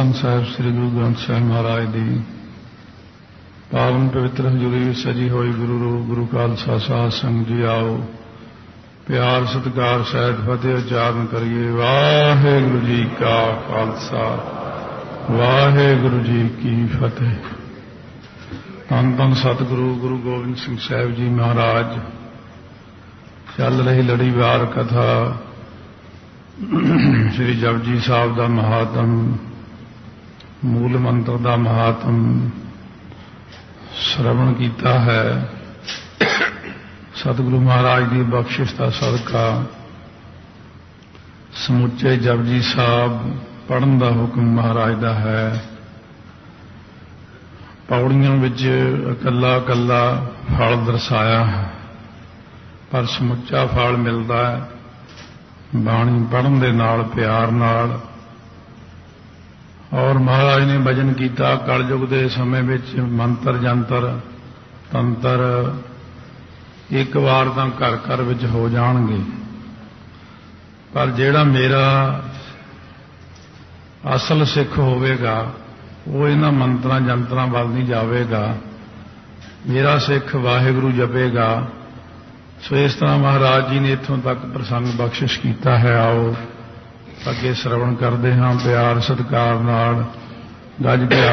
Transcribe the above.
ਧੰਨ ਸਾਹਿਬ ਸ੍ਰੀ ਗੁਰੂ ਗ੍ਰੰਥ ਸਾਹਿਬ ਮਹਾਰਾਜ ਦੀ ਪਾਵਨ ਪਵਿੱਤਰ ਹਜ਼ੂਰੀ ਵਿੱਚ ਸਜੀ ਹੋਈ ਗੁਰੂ ਰੂਪ ਗੁਰੂ ਖਾਲਸਾ ਸਾਧ ਸੰਗਤ ਜੀ ਆਓ ਪਿਆਰ ਸਤਿਕਾਰ ਸਹਿਤ ਫਤਿਹ ਉਚਾਰਨ ਕਰੀਏ। ਵਾਹਿਗੁਰੂ ਜੀ ਕਾ ਖਾਲਸਾ ਵਾਹਿਗੁਰੂ ਜੀ ਕੀ ਫਤਿਹ। ਧੰਨ ਧੰਨ ਸਤਿਗੁਰੂ ਗੁਰੂ ਗੋਬਿੰਦ ਸਿੰਘ ਸਾਹਿਬ ਜੀ ਮਹਾਰਾਜ। ਚੱਲ ਰਹੀ ਲੜੀਵਾਰ ਕਥਾ ਸ੍ਰੀ ਜਪਜੀ ਸਾਹਿਬ ਦਾ ਮਹਾਤਮ, ਮੂਲ ਮੰਤਰ ਦਾ ਮਹਾਤਮ ਸ਼ਰਵਣ ਕੀਤਾ ਹੈ। ਸਤਿਗੁਰੂ ਮਹਾਰਾਜ ਦੀ ਬਖਸ਼ਿਸ਼ ਦਾ ਸਦਕਾ ਸਮੁੱਚੇ ਜਪਜੀ ਸਾਹਿਬ ਪੜ੍ਹਨ ਦਾ ਹੁਕਮ ਮਹਾਰਾਜ ਦਾ ਹੈ। ਪੌੜੀਆਂ ਵਿੱਚ ਇਕੱਲਾ ਇਕੱਲਾ ਫਲ ਦਰਸਾਇਆ ਹੈ, ਪਰ ਸਮੁੱਚਾ ਫਲ ਮਿਲਦਾ ਹੈ ਬਾਣੀ ਪੜ੍ਹਨ ਦੇ ਨਾਲ, ਪਿਆਰ ਨਾਲ। ਔਰ ਮਹਾਰਾਜ ਨੇ ਵਚਨ ਕੀਤਾ ਕਲਯੁਗ ਦੇ ਸਮੇਂ ਵਿੱਚ ਮੰਤਰ ਜੰਤਰ ਤੰਤਰ ਇੱਕ ਵਾਰ ਤਾਂ ਘਰ ਘਰ ਵਿੱਚ ਹੋ ਜਾਣਗੇ, ਪਰ ਜਿਹੜਾ ਮੇਰਾ ਅਸਲ ਸਿੱਖ ਹੋਵੇਗਾ ਉਹ ਇਹਨਾਂ ਮੰਤਰਾਂ ਜੰਤਰਾਂ ਵੱਲ ਨਹੀਂ ਜਾਵੇਗਾ। ਮੇਰਾ ਸਿੱਖ ਵਾਹਿਗੁਰੂ ਜਪੇਗਾ। ਸੋ ਇਸ ਤਰ੍ਹਾਂ ਮਹਾਰਾਜ ਜੀ ਨੇ ਇੱਥੋਂ ਤੱਕ ਪ੍ਰਸੰਗ ਬਖਸ਼ਿਸ਼ ਕੀਤਾ ਹੈ। ਆਓ ਅੱਗੇ ਸ਼ਰਵਣ ਕਰਦੇ ਹਾਂ ਪਿਆਰ ਸਤਿਕਾਰ ਨਾਲ ਗੱਜ ਕੇ।